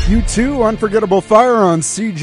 U2, Unforgettable Fire on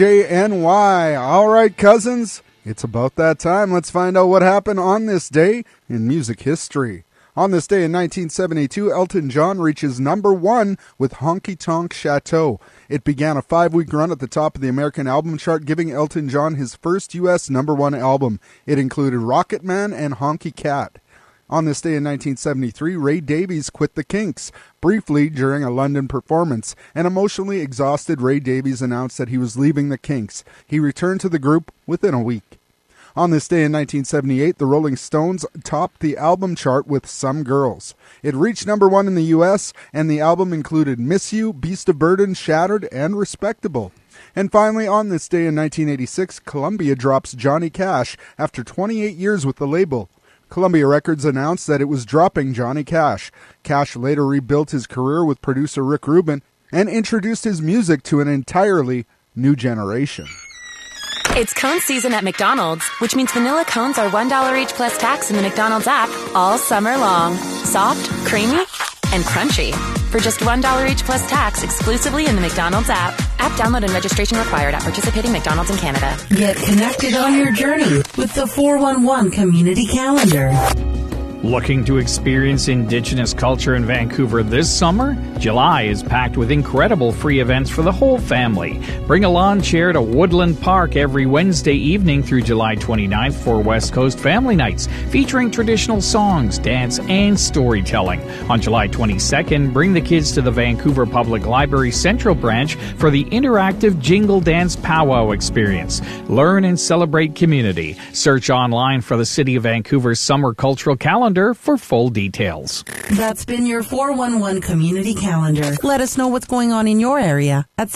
CJNY. All right, cousins, it's about that time. Let's find out what happened on this day in music history. On this day in 1972, Elton John reaches number 1 with Honky Tonk Chateau. It began a 5-week run at the top of the American album chart, giving Elton John his first U.S. number 1 album. It included Rocket Man and Honky Cat. On this day in 1973, Ray Davies quit the Kinks briefly during a London performance. An emotionally exhausted Ray Davies announced that he was leaving the Kinks. He returned to the group within a week. On this day in 1978, the Rolling Stones topped the album chart with Some Girls. It reached number 1 in the U.S., and the album included Miss You, Beast of Burden, Shattered, and Respectable. And finally, on this day in 1986, Columbia drops Johnny Cash after 28 years with the label. Columbia Records announced that it was dropping Johnny Cash. Cash later rebuilt his career with producer Rick Rubin and introduced his music to an entirely new generation. It's cone season at McDonald's, which means vanilla cones are $1 each plus tax in the McDonald's app all summer long. Soft, creamy, and crunchy. For just $1 each plus tax exclusively in the McDonald's app. App download and registration required at participating McDonald's in Canada. Get connected on your journey with the 411 Community Calendar. Looking to experience Indigenous culture in Vancouver this summer? July is packed with incredible free events for the whole family. Bring a lawn chair to Woodland Park every Wednesday evening through July 29th for West Coast Family Nights, featuring traditional songs, dance, and storytelling. On July 22nd, bring the kids to the Vancouver Public Library Central Branch for the interactive Jingle Dance Powwow experience. Learn and celebrate community. Search online for the City of Vancouver's Summer Cultural Calendar for full details. That's been your 411 Community Calendar. Let us know what's going on in your area at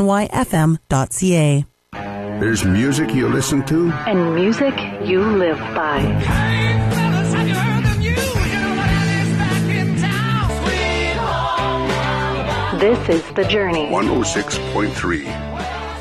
cgnyfm.ca. There's music you listen to, and music you live by. Hey, fellas, have you heard the news? You know what is back in town. Sweet home Alabama. This is The Journey. 106.3.